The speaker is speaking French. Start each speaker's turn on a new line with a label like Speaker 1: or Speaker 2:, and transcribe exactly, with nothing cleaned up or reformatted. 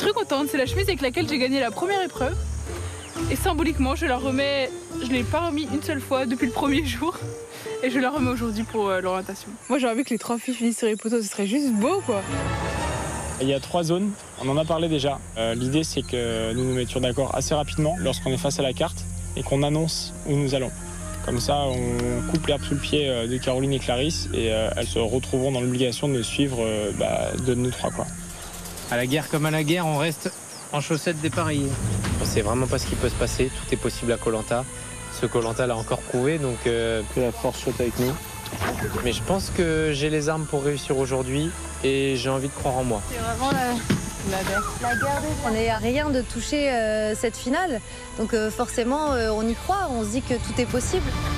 Speaker 1: très contente, c'est la chemise avec laquelle j'ai gagné la première épreuve. Et symboliquement, je la remets, je ne l'ai pas remis une seule fois depuis le premier jour. Et je la remets aujourd'hui pour euh, l'orientation. Moi j'aurais vu que les trois filles finissent sur les poteaux, ce serait juste beau quoi.
Speaker 2: Il y a trois zones, on en a parlé déjà. Euh, L'idée c'est que nous nous mettions d'accord assez rapidement lorsqu'on est face à la carte et qu'on annonce où nous allons. Comme ça, on coupe l'herbe sous le pied de Caroline et Clarisse et euh, elles se retrouveront dans l'obligation de suivre euh, bah, deux de nous trois, quoi.
Speaker 3: À la guerre comme à la guerre, on reste en chaussettes dépareillées. On sait vraiment pas ce qui peut se passer, tout est possible à Koh Lanta. Ce Koh Lanta l'a encore prouvé, donc euh,
Speaker 2: que la force soit avec nous.
Speaker 3: Mais je pense que j'ai les armes pour réussir aujourd'hui et j'ai envie de croire en moi.
Speaker 1: C'est vraiment la, la guerre.
Speaker 4: La guerre. On n'est à rien de toucher euh, cette finale, donc euh, forcément euh, on y croit, on se dit que tout est possible.